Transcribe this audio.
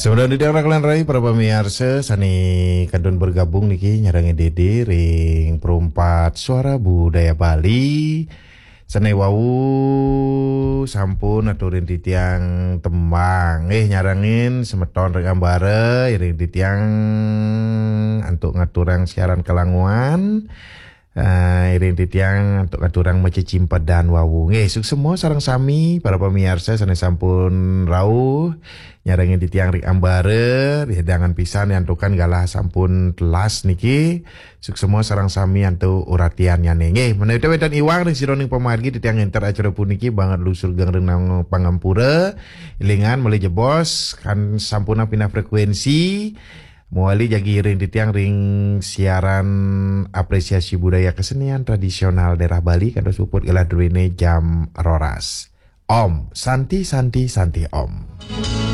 Sebenarnya di kalian rai para pemirsa sani kadon bergabung niki nyarangi Dede ring perumpat suara budaya Bali. Sane wau sampun aturin di tiang tembang nyarangin semeton rekam bare iring di tiang untuk ngaturang siaran kelanguan. Iring titiang untuk katurang macicimpat dan wawu. Suk semua sarang sami para pemirsa sana sampun rauh nyarangin titiang rik ambare hidangan pisan yang tukan galah sampun telas niki. Suk semua sarang sami antu uratian nyane. Menawi wedan iwang ring sironing pemargi titiang enter acara puniki banget lusur gang renang pangampura. Ilingan mulai jebos kan sampuna pindah frekuensi. Muali jagi ring di tiang ring siaran apresiasi budaya kesenian tradisional daerah Bali kado support ilah duwene jam roras. Om, santi santi santi om.